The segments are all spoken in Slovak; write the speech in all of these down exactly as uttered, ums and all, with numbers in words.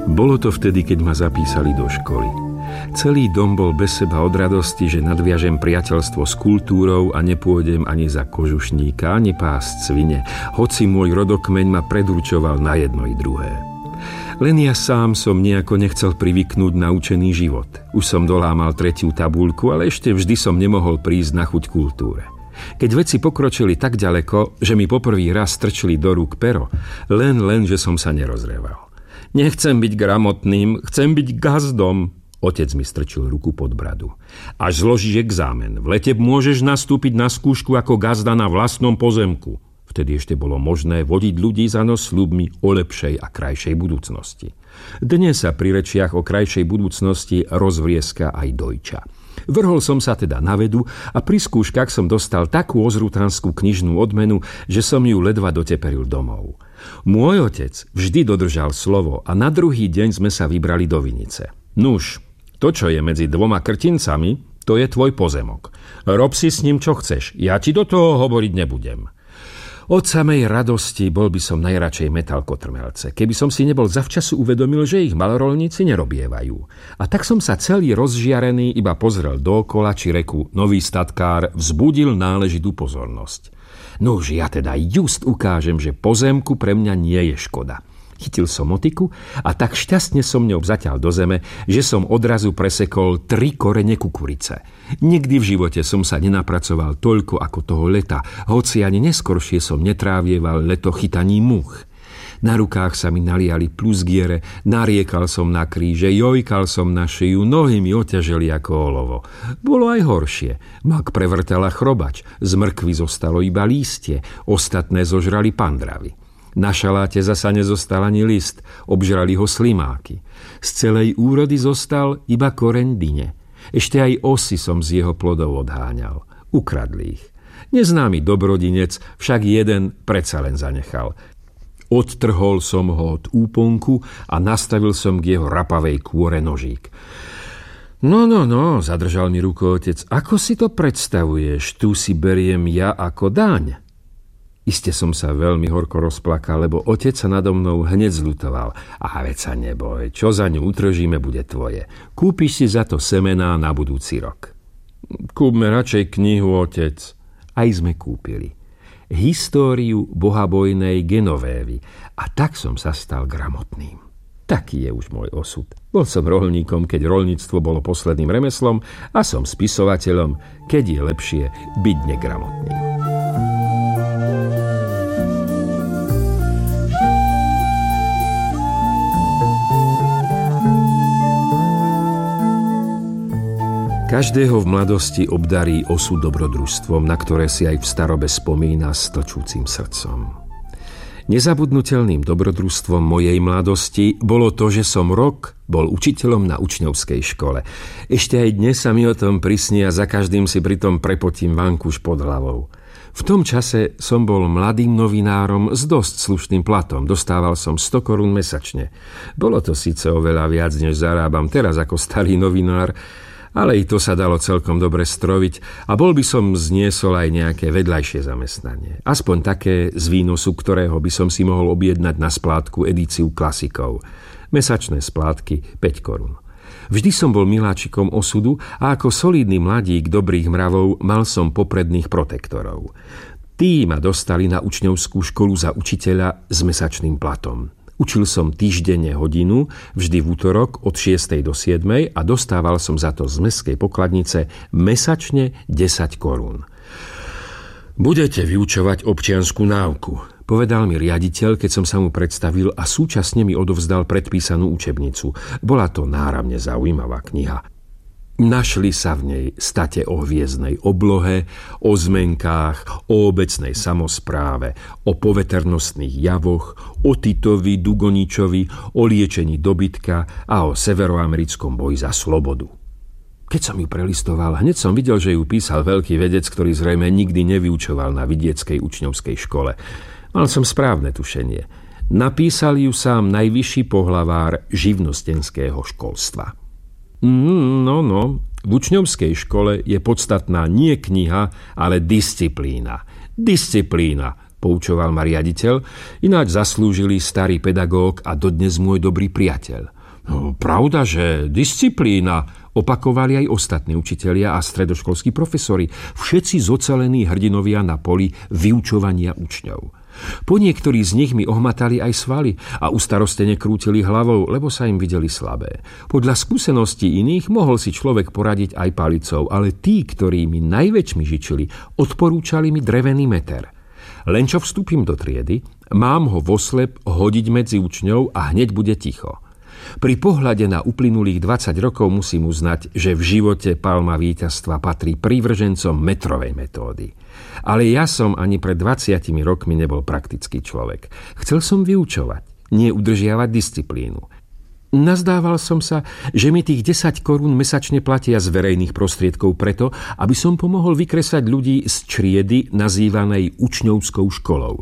Bolo to vtedy, keď ma zapísali do školy. Celý dom bol bez seba od radosti, že nadviažem priateľstvo s kultúrou a nepôjdem ani za kožušníka, ani pásť svine, hoci môj rodokmeň ma predurčoval na jedno i druhé. Len ja sám som nejako nechcel privyknúť na učený život. Už som dolámal tretiu tabuľku, ale ešte vždy som nemohol prísť na chuť kultúre. Keď veci pokročili tak ďaleko, že mi poprvý raz strčili do rúk pero, len len, že som sa nerozreval. Nechcem byť gramotným, chcem byť gazdom. Otec mi strčil ruku pod bradu. Až zložíš exámen, v lete môžeš nastúpiť na skúšku ako gazda na vlastnom pozemku. Vtedy ešte bolo možné vodiť ľudí za nos sľubmi o lepšej a krajšej budúcnosti. Dnes sa pri rečiach o krajšej budúcnosti rozvrieska aj dojča. Vrhol som sa teda na vedu a pri skúškach som dostal takú ozrutanskú knižnú odmenu, že som ju ledva doteperil domov. Môj otec vždy dodržal slovo a na druhý deň sme sa vybrali do Vinice. Nuž, to, čo je medzi dvoma krtincami, to je tvoj pozemok. Rob si s ním, čo chceš. Ja ti do toho hovoriť nebudem. Od samej radosti bol by som najradšej metal kotrmelce, keby som si nebol zavčasu uvedomil, že ich malorolníci nerobievajú. A tak som sa celý rozžiarený iba pozrel dookola, či reku nový statkár vzbudil náležitú pozornosť. Nuž, ja teda just ukážem, že pozemku pre mňa nie je škoda. Chytil som motiku a tak šťastne som ňou zaťal do zeme, že som odrazu presekol tri korene kukurice. Nikdy v živote som sa nenapracoval toľko ako toho leta, hoci ani neskoršie som netrávieval leto chytaním much. Na rukách sa mi naliali plusgiere, nariekal som na kríže, jojkal som na šiju, nohy mi oťaželi ako olovo. Bolo aj horšie. Mak prevrtala chrobač, z mrkvy zostalo iba lístie, ostatné zožrali pandravy. Na šaláte zasa nezostal ani list, obžrali ho slimáky. Z celej úrody zostal iba koreň dyne. Ešte aj osy som z jeho plodov odháňal. Ukradli ich. Neznámy dobrodinec však jeden predsa len zanechal. Odtrhol som ho od úponku a nastavil som k jeho rapavej kôre nožík. No, no, no, zadržal mi ruku otec. Ako si to predstavuješ? Tu si beriem ja ako daň. Iste som sa veľmi horko rozplakal, lebo otec sa nado mnou hneď zľutoval. A veď sa neboj, čo za ňu utržíme, bude tvoje. Kúpiš si za to semená na budúci rok. Kúpme radšej knihu, otec. Aj sme kúpili. Históriu bohabojnej Genovévy. A tak som sa stal gramotným. Taký je už môj osud. Bol som roľníkom, keď roľníctvo bolo posledným remeslom, a som spisovateľom, keď je lepšie byť negramotným. Každého v mladosti obdarí osud dobrodružstvom, na ktoré si aj v starobe spomína s tlčúcim srdcom. Nezabudnutelným dobrodružstvom mojej mladosti bolo to, že som rok bol učiteľom na učňovskej škole. Ešte aj dnes sa mi o tom prisní a za každým si pritom prepotím vankúš pod hlavou. V tom čase som bol mladým novinárom s dosť slušným platom. Dostával som sto korún mesačne. Bolo to síce oveľa viac, než zarábam teraz ako starý novinár, ale i to sa dalo celkom dobre stroviť a bol by som zniesol aj nejaké vedľajšie zamestnanie. Aspoň také z výnosu, ktorého by som si mohol objednať na splátku edíciu klasikov. Mesačné splátky päť korún. Vždy som bol miláčikom osudu a ako solidný mladík dobrých mravov mal som popredných protektorov. Tí ma dostali na učňovskú školu za učiteľa s mesačným platom. Učil som týždenne hodinu, vždy v útorok od šiestej do siedmej a dostával som za to z mestskej pokladnice mesačne desať korún. Budete vyučovať občiansku náuku, povedal mi riaditeľ, keď som sa mu predstavil a súčasne mi odovzdal predpísanú učebnicu. Bola to náramne zaujímavá kniha. Našli sa v nej state o hviezdnej oblohe, o zmenkách, o obecnej samospráve, o poveternostných javoch, o Titovi, Dugoničovi, o liečení dobytka a o severoamerickom boji za slobodu. Keď som ju prelistoval, hneď som videl, že ju písal veľký vedec, ktorý zrejme nikdy nevyučoval na vidieckej učňovskej škole. Mal som správne tušenie. Napísal ju sám najvyšší pohlavár živnostenského školstva. No, no, v učňovskej škole je podstatná nie kniha, ale disciplína. Disciplína, poučoval ma riaditeľ, ináč zaslúžili starý pedagóg a dodnes môj dobrý priateľ. No, pravda, že disciplína, opakovali aj ostatní učitelia a stredoškolskí profesori, všetci zocelení hrdinovia na poli vyučovania učňov. Po niektorí z nich mi ohmatali aj svaly a ustarostene krútili hlavou, lebo sa im videli slabé. Podľa skúseností iných mohol si človek poradiť aj palicou, ale tí, ktorí mi najväčšmi žičili, odporúčali mi drevený meter. Len čo vstúpim do triedy, mám ho voslep hodiť medzi učňou a hneď bude ticho. Pri pohľade na uplynulých dvadsať rokov musím uznať, že v živote palma víťazstva patrí prívržencom metrovej metódy. Ale ja som ani pred dvadsiatimi rokmi nebol praktický človek. Chcel som vyučovať, nie udržiavať disciplínu. Nazdával som sa, že mi tých desať korún mesačne platia z verejných prostriedkov preto, aby som pomohol vykresať ľudí z triedy nazývanej učňovskou školou.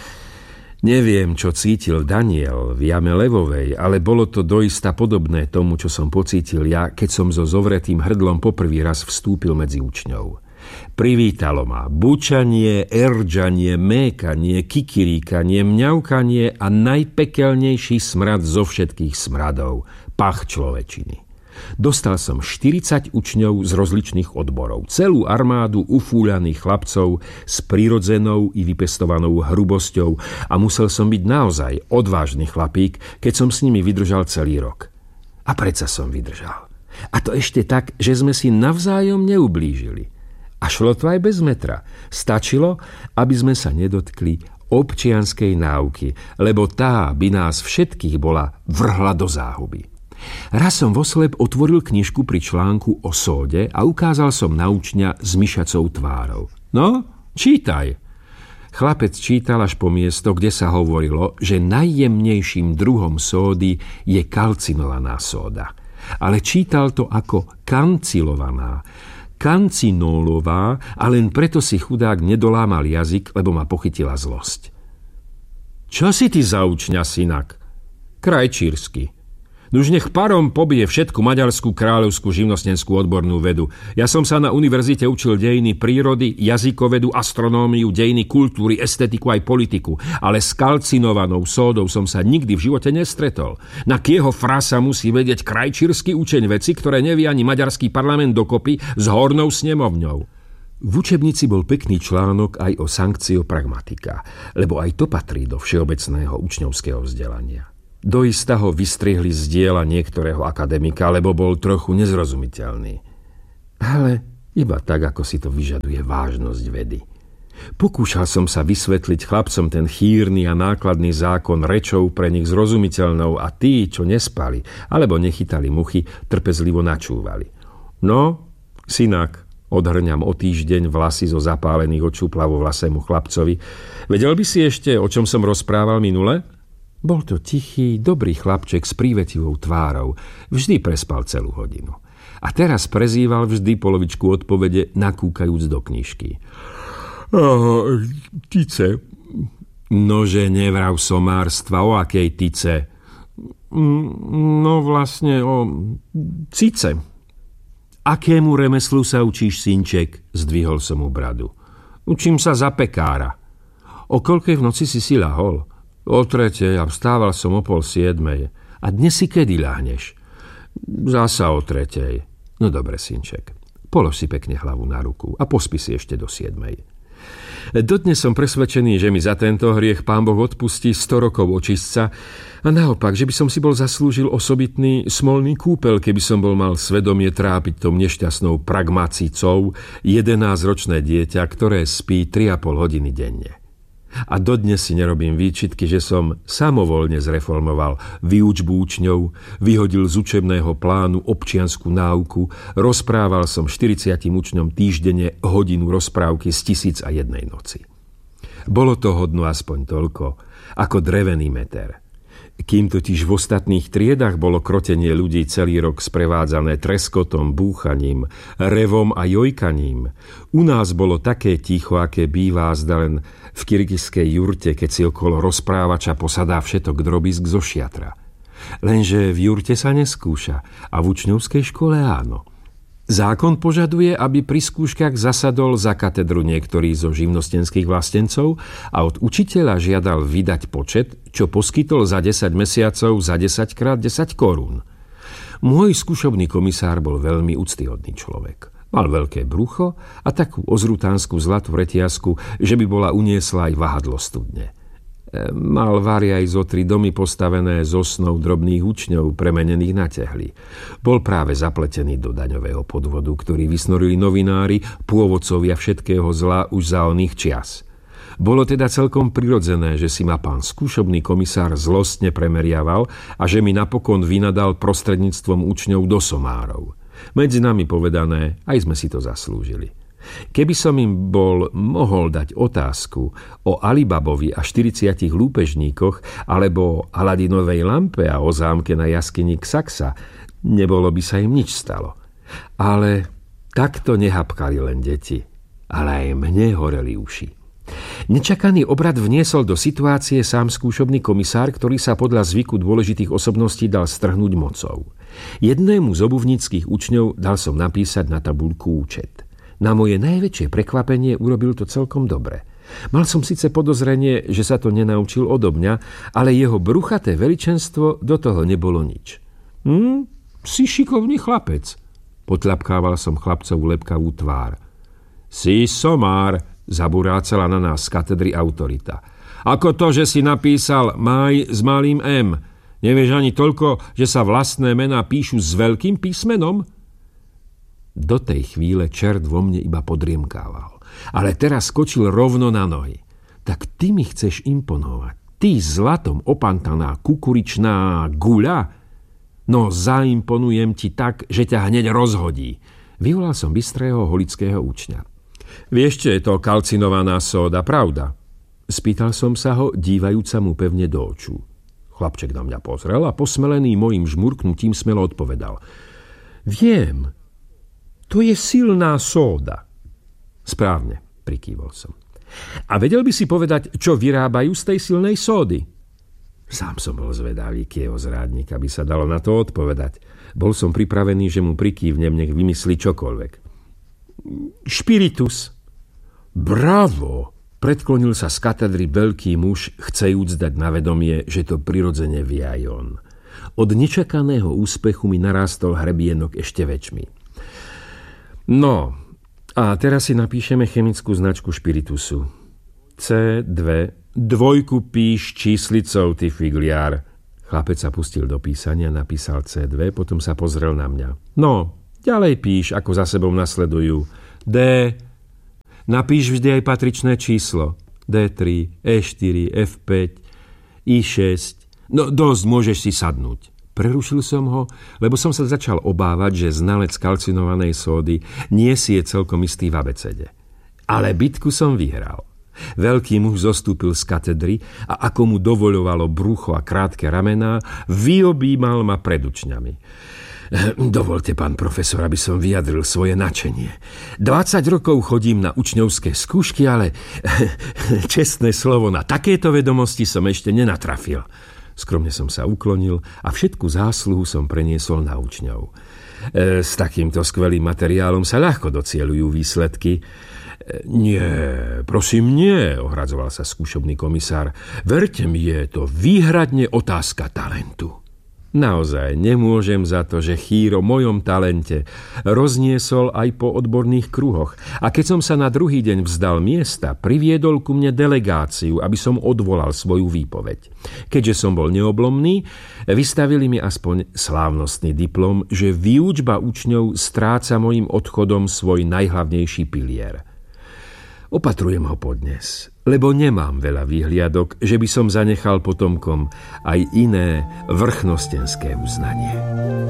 Neviem, čo cítil Daniel v jame Levovej, ale bolo to doista podobné tomu, čo som pocítil ja, keď som so zovretým hrdlom poprvý raz vstúpil medzi učňov. Privítalo ma bučanie, erdžanie, mékanie, kikiríkanie, mňaukanie a najpekelnejší smrad zo všetkých smradov – pach človečiny. Dostal som štyridsať učňov z rozličných odborov, celú armádu ufúľaných chlapcov s prirodzenou i vypestovanou hrubosťou a musel som byť naozaj odvážny chlapík, keď som s nimi vydržal celý rok. A predsa som vydržal. A to ešte tak, že sme si navzájom neublížili. A šlo to aj bez metra. Stačilo, aby sme sa nedotkli občianskej náuky, lebo tá by nás všetkých bola vrhla do záhuby. Raz som voslep otvoril knižku pri článku o sóde a ukázal som na učňa s myšacou tvárou. No, čítaj. Chlapec čítal až po miesto, kde sa hovorilo, že najjemnejším druhom sódy je kalcinovaná sóda. Ale čítal to ako kancilovaná, kancinólová a len preto si chudák nedolámal jazyk, lebo ma pochytila zlosť. Čo si ty za učňa, synak? Krajčírsky. Nuž nech parom pobije všetku maďarskú kráľovskú živnostenskú odbornú vedu. Ja som sa na univerzite učil dejiny prírody, jazykovedu, astronómiu, dejiny kultúry, estetiku aj politiku, ale s kalcinovanou sódou som sa nikdy v živote nestretol. Na kieho frasa musí vedieť krajčírsky učeň veci, ktoré nevie ani maďarský parlament dokopy s hornou snemovňou. V učebnici bol pekný článok aj o sanctio pragmatica, lebo aj to patrí do všeobecného učňovského vzdelania. Doista ho vystrihli z diela niektorého akademika, lebo bol trochu nezrozumiteľný. Ale iba tak, ako si to vyžaduje vážnosť vedy. Pokúšal som sa vysvetliť chlapcom ten chýrny a nákladný zákon rečou pre nich zrozumiteľnou a tí, čo nespali alebo nechytali muchy, trpezlivo načúvali. No, synak, odhrňam o týždeň vlasy zo zapálených očú plavovlasému chlapcovi. Vedel by si ešte, o čom som rozprával minule? Bol to tichý, dobrý chlapček s prívetivou tvárou. Vždy prespal celú hodinu. A teraz prezýval vždy polovičku odpovede, nakúkajúc do knižky. Oh, tice. Nože nevrav somárstva, o akej tice? No vlastne o cice. Akému remeslu sa učíš, synček? Zdvihol som mu bradu. Učím sa za pekára. O koľkej v noci si si ľahol? O tretej a vstával som o pol siedmej. A dnes si kedy ľahneš? Zasa o tretej. No dobre, synček. Polož si pekne hlavu na ruku a pospí si ešte do siedmej. Dodnes som presvedčený, že mi za tento hriech Pán Boh odpustí sto rokov očistca a naopak, že by som si bol zaslúžil osobitný smolný kúpel, keby som bol mal svedomie trápiť tom nešťastnou pragmacicou jedenásťročné dieťa, ktoré spí tri a pol hodiny denne. A dodnes si nerobím výčitky, že som samovolne zreformoval výučbu učňov, vyhodil z učebného plánu občiansku náuku, rozprával som štyridsiatim učňom týždenne hodinu rozprávky z tisíc a jednej noci. Bolo to hodno aspoň toľko, ako drevený meter. Kým totiž v ostatných triedach bolo krotenie ľudí celý rok sprevádzané treskotom, búchaním, revom a jojkaním, u nás bolo také ticho, aké bývá zda len v kirgizskej jurte, keď si okolo rozprávača posadá všetok drobisk zo šiatra. Lenže v jurte sa neskúša a v učňovskej škole áno. Zákon požaduje, aby pri skúškach zasadol za katedru niektorý zo živnostenských vlastencov a od učiteľa žiadal vydať počet, čo poskytol za desať mesiacov za desať krát desať korún. Môj skúšobný komisár bol veľmi úctyhodný človek. Mal veľké brucho a takú ozrutánsku zlatú retiasku, že by bola uniesla aj vahadlo studne. Mal vari aj zo tri domy postavené z osnov drobných učňov premenených na tehly. Bol práve zapletený do daňového podvodu, ktorý vysnorili novinári, pôvodcovia všetkého zla už za oných čias. Bolo teda celkom prirodzené, že si ma pán skúšobný komisár zlostne premeriaval a že mi napokon vynadal prostredníctvom učňov do somárov. Medzi nami povedané, aj sme si to zaslúžili. Keby som im bol mohol dať otázku o Alibabovi a štyridsiatich lúpežníkoch alebo o Aladinovej lampe a o zámke na jaskyni Xaxa, nebolo by sa im nič stalo. Ale takto nehapkali len deti, ale aj mne horeli uši. Nečakaný obrad vniesol do situácie sám skúšobný komisár, ktorý sa podľa zvyku dôležitých osobností dal strhnúť mocou. Jednému z obuvníckych učňov dal som napísať na tabuľku účet. Na moje najväčšie prekvapenie urobil to celkom dobre. Mal som síce podozrenie, že sa to nenaučil odo mňa, ale jeho bruchaté veličenstvo do toho nebolo nič. Hm, si šikovný chlapec, potľapkával som chlapcovú lepkavú tvár. Si somár, zaburácala na nás z katedry autorita. Ako to, že si napísal Máj s malým M? Nevieš ani toľko, že sa vlastné mená píšu s veľkým písmenom? Do tej chvíle čert vo mne iba podriemkával. Ale teraz skočil rovno na nohy. Tak ty mi chceš imponovať. Ty zlatom opantaná kukuričná guľa? No zaimponujem ti tak, že ťa hneď rozhodí. Vyvolal som bystrého holického učňa. Vieš, čo je to kalcinovaná sóda, pravda? Spýtal som sa ho, dívajúca mu pevne do očú. Chlapček na mňa pozrel a posmelený mojim žmurknutím smelo odpovedal. Viem, to je silná sóda. Správne, prikývol som. A vedel by si povedať, čo vyrábajú z tej silnej sódy? Sám som bol zvedavý kieho zrádnik, aby sa dalo na to odpovedať. Bol som pripravený, že mu prikývnem, nech vymyslí čokoľvek. Špiritus. Bravo! Predklonil sa z katedry veľký muž, chcejúc dať na vedomie, že to prirodzene vie aj on. Od nečakaného úspechu mi narástol hrebienok ešte väčšmi. No, a teraz si napíšeme chemickú značku špiritusu. cé dva. Dvojku píš číslicou, ty figliár. Chlapec sa pustil do písania, napísal cé dva, potom sa pozrel na mňa. No, ďalej píš, ako za sebou nasledujú. D. Napíš vždy aj patričné číslo. dé tri, é štyri, ef päť, í šesť. No, dosť, môžeš si sadnúť. Prerušil som ho, lebo som sa začal obávať, že znalec kalcinovanej sódy nie si je celkom istý v abecede. Ale bitku som vyhral. Veľký muž zostúpil z katedry a ako mu dovoľovalo brucho a krátke ramená, vyobímal ma pred učňami. Dovolte, pán profesor, aby som vyjadril svoje nadšenie. dvadsať rokov chodím na učňovské skúšky, ale čestné slovo, na takéto vedomosti som ešte nenatrafil. Skromne som sa uklonil a všetku zásluhu som preniesol na učňov. E, s takýmto skvelým materiálom sa ľahko docieľujú výsledky. E, nie, prosím, nie, ohradzoval sa skúšobný komisár. Verte mi, je to výhradne otázka talentu. Naozaj nemôžem za to, že chýr o mojom talente rozniesol aj po odborných kruhoch. A keď som sa na druhý deň vzdal miesta, priviedol ku mne delegáciu, aby som odvolal svoju výpoveď. Keďže som bol neoblomný, vystavili mi aspoň slávnostný diplom, že výučba učňov stráca mojim odchodom svoj najhlavnejší pilier. Opatrujem ho podnes, lebo nemám veľa výhliadok, že by som zanechal potomkom aj iné vrchnostenské uznanie.